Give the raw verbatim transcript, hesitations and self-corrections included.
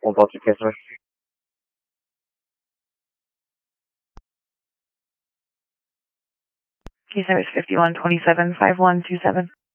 We'll both your customer. Case number is fifty-one twenty-seven five one two seven.